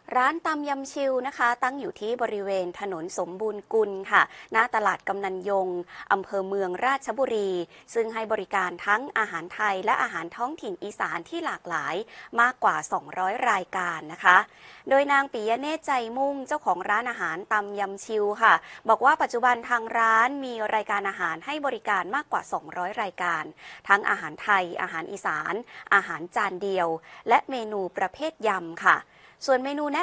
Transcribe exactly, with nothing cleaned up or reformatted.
ร้านตำยำชิวนะคะตั้งอยู่ที่บริเวณถนนสมบูรณ์กุลค่ะหน้าตลาดกำนันยงอำเภอเมืองราชบุรีซึ่งให้บริการทั้งอาหารไทยและอาหารท้องถิ่นอีสานที่หลากหลายมากกว่าสองร้อยรายการนะคะโดยนางปิยะเนตรใจมุ่งเจ้าของร้านอาหารตำยำชิวค่ะบอกว่าปัจจุบันทางร้านมีรายการอาหารให้บริการมากกว่าสองร้อยรายการทั้งอาหารไทยอาหารอีสานอาหารจานเดียวและเมนูประเภทยำค่ะส่วนเมนูแนะ